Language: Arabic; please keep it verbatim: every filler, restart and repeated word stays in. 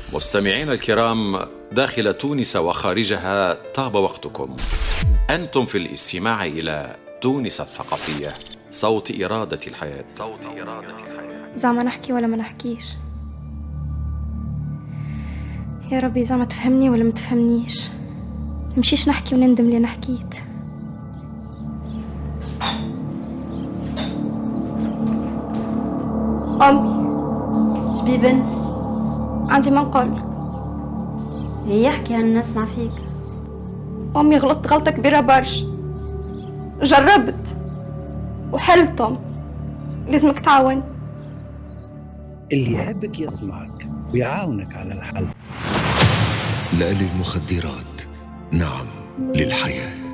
مستمعين الكرام داخل تونس وخارجها، طاب وقتكم. أنتم في الاستماع إلى تونس الثقافية، صوت إرادة الحياة. صوت إرادة الحياة. زعما نحكي ولا ما نحكيش؟ يا ربي زعما تفهمني ولا ما تفهمنيش؟ مشيش نحكي وندم لي نحكيت. أمي شبي بنتي؟ عندي ما نقولك. هي يحكي أنا نسمع فيك. أمي غلطت غلطة كبيرة برشا، جربت وحلتهم، لازمك تعاون. اللي يحبك يسمعك ويعاونك على الحل. لا للمخدرات، نعم للحياة.